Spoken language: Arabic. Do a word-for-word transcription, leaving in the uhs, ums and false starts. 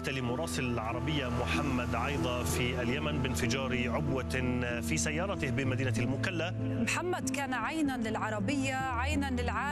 مقتل مراسل العربية محمد عيضة في اليمن بانفجار عبوة في سيارته بمدينة المكلا. محمد كان عينا للعربية، عينا للعالم.